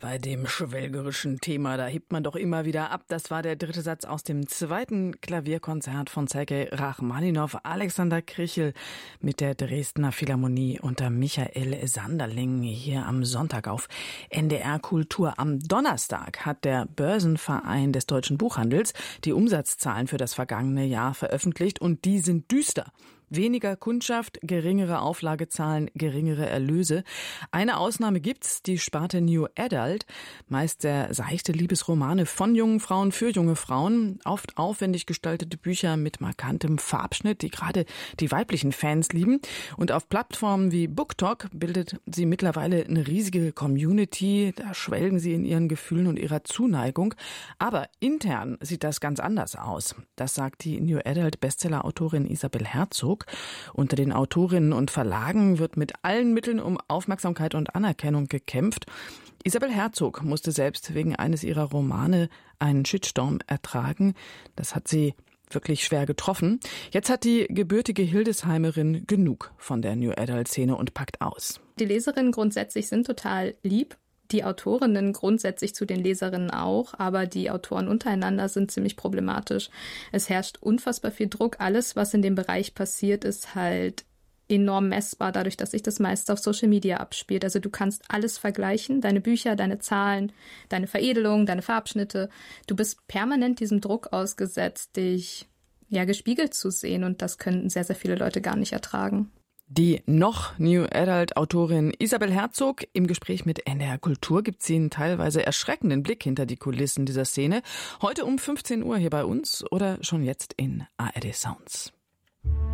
bei dem schwelgerischen Thema, da hebt man doch immer wieder ab. Das war der dritte Satz aus dem zweiten Klavierkonzert von Sergei Rachmaninow. Alexander Krichel mit der Dresdner Philharmonie unter Michael Sanderling hier am Sonntag auf NDR Kultur. Am Donnerstag hat der Börsenverein des deutschen Buchhandels die Umsatzzahlen für das vergangene Jahr veröffentlicht und die sind düster. Weniger Kundschaft, geringere Auflagezahlen, geringere Erlöse. Eine Ausnahme gibt's, die Sparte New Adult. Meist sehr seichte Liebesromane von jungen Frauen für junge Frauen. Oft aufwendig gestaltete Bücher mit markantem Farbschnitt, die gerade die weiblichen Fans lieben. Und auf Plattformen wie BookTok bildet sie mittlerweile eine riesige Community. Da schwelgen sie in ihren Gefühlen und ihrer Zuneigung. Aber intern sieht das ganz anders aus. Das sagt die New Adult Bestseller-Autorin Isabel Herzog. Unter den Autorinnen und Verlagen wird mit allen Mitteln um Aufmerksamkeit und Anerkennung gekämpft. Isabel Herzog musste selbst wegen eines ihrer Romane einen Shitstorm ertragen. Das hat sie wirklich schwer getroffen. Jetzt hat die gebürtige Hildesheimerin genug von der New Adult-Szene und packt aus. Die Leserinnen grundsätzlich sind total lieb. Die Autorinnen grundsätzlich zu den Leserinnen auch, aber die Autoren untereinander sind ziemlich problematisch. Es herrscht unfassbar viel Druck. Alles, was in dem Bereich passiert, ist halt enorm messbar, dadurch, dass sich das meiste auf Social Media abspielt. Also du kannst alles vergleichen, deine Bücher, deine Zahlen, deine Veredelung, deine Farbschnitte. Du bist permanent diesem Druck ausgesetzt, dich gespiegelt zu sehen, und das können sehr, sehr viele Leute gar nicht ertragen. Die noch New Adult-Autorin Isabel Herzog im Gespräch mit NDR Kultur gibt sie einen teilweise erschreckenden Blick hinter die Kulissen dieser Szene. Heute um 15 Uhr hier bei uns oder schon jetzt in ARD Sounds.